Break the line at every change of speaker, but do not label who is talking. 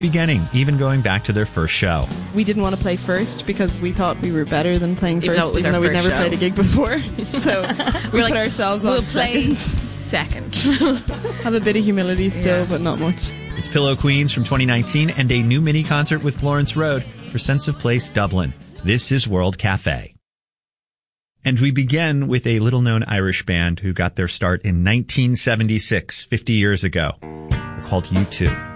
beginning, even going back to their first show.
We didn't want to play first because we thought we were better than playing first, even though we'd never played a gig before. So we put ourselves on
second.
Have a bit of humility still, but not much.
It's Pillow Queens from 2019 and a new mini concert with Florence Road for Sense of Place Dublin. This is World Cafe. And we begin with a little-known Irish band who got their start in 1976, 50 years ago. They're called U2.